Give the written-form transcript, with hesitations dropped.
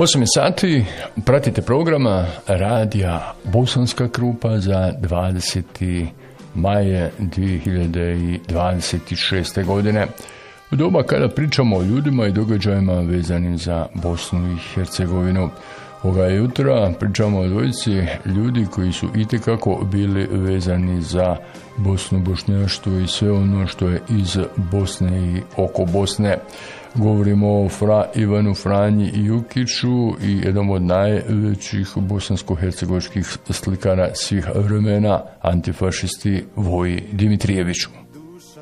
8 sati, pratite programa Radija Bosanska Krupa za 20. maje 2026. godine. U doba kada pričamo o ljudima i događajima vezanim za Bosnu i Hercegovinu. Ovoga jutra pričamo o dvojici ljudi koji su itekako bili vezani za Bosnu, bošnjaštvo i sve ono što je iz Bosne i oko Bosne. Govorimo o Ivanu Franji Jukiću i jednom od najvećih bosansko-hercegovačkih slikara svih vremena, antifašisti Voji Dimitrijeviću.